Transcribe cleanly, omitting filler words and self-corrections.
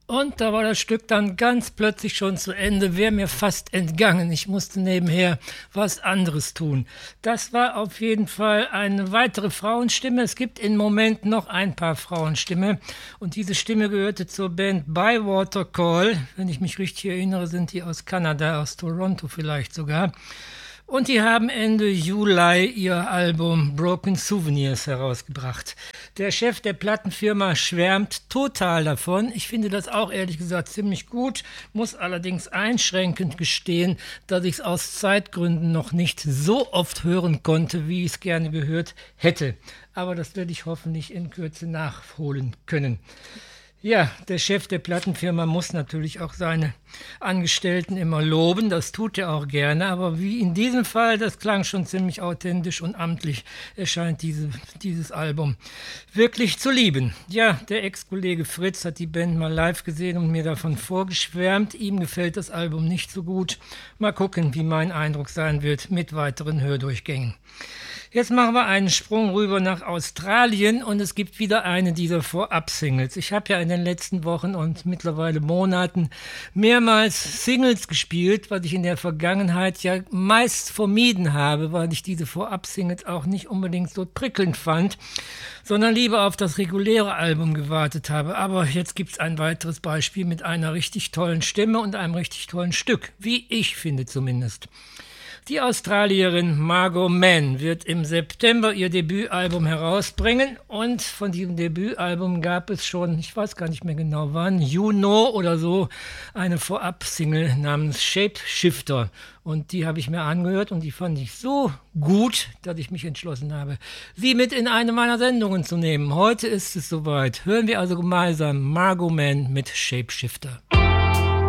Und da war das Stück dann ganz plötzlich schon zu Ende, wäre mir fast entgangen. Ich musste nebenher was anderes tun. Das war auf jeden Fall eine weitere Frauenstimme. Es gibt im Moment noch ein paar Frauenstimmen. Und diese Stimme gehörte zur Band Bywater Call. Wenn ich mich richtig erinnere, sind die aus Kanada, aus Toronto vielleicht sogar. Und die haben Ende Juli ihr Album Broken Souvenirs herausgebracht. Der Chef der Plattenfirma schwärmt total davon. Ich finde das auch ehrlich gesagt ziemlich gut, muss allerdings einschränkend gestehen, dass ich es aus Zeitgründen noch nicht so oft hören konnte, wie ich es gerne gehört hätte. Aber das werde ich hoffentlich in Kürze nachholen können. Ja, der Chef der Plattenfirma muss natürlich auch seine Angestellten immer loben, das tut er auch gerne, aber wie in diesem Fall, das klang schon ziemlich authentisch und amtlich, erscheint dieses Album wirklich zu lieben. Ja, der Ex-Kollege Fritz hat die Band mal live gesehen und mir davon vorgeschwärmt, ihm gefällt das Album nicht so gut. Mal gucken, wie mein Eindruck sein wird mit weiteren Hördurchgängen. Jetzt machen wir einen Sprung rüber nach Australien und es gibt wieder eine dieser Vorab-Singles. Ich habe ja in den letzten Wochen und mittlerweile Monaten mehrmals Singles gespielt, was ich in der Vergangenheit ja meist vermieden habe, weil ich diese Vorab-Singles auch nicht unbedingt so prickelnd fand, sondern lieber auf das reguläre Album gewartet habe. Aber jetzt gibt es ein weiteres Beispiel mit einer richtig tollen Stimme und einem richtig tollen Stück, wie ich finde zumindest. Die Australierin Margot Mann wird im September ihr Debütalbum herausbringen und von diesem Debütalbum gab es schon, ich weiß gar nicht mehr genau wann, You Know oder so, eine Vorab-Single namens Shapeshifter und die habe ich mir angehört und die fand ich so gut, dass ich mich entschlossen habe, sie mit in eine meiner Sendungen zu nehmen. Heute ist es soweit. Hören wir also gemeinsam Margot Mann mit Shapeshifter.